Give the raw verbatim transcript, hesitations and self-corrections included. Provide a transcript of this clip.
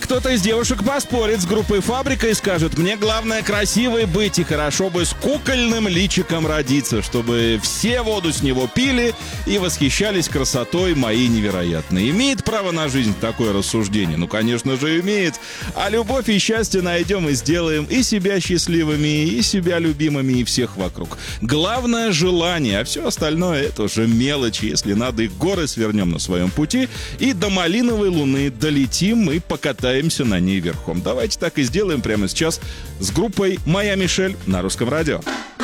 кто-то из девушек поспорит с группой «Фабрика» и скажет: мне главное красивой быть и хорошо бы с кукольным личиком родиться, чтобы все воду с него пили и восхищались красотой моей невероятной. Имеет право на жизнь такое рассуждение? Ну, конечно же, имеет. А любовь и счастье найдем и сделаем и себя счастливыми, и себя любимыми, и всех вокруг. Главное — желание, а все остальное — это уже мелочи. Если надо, и горы свернем на своем пути, и до малиновой луны долетим и покатаемся на ней верхом. Давайте так и сделаем прямо сейчас с группой «Моя Мишель» на Русском радио.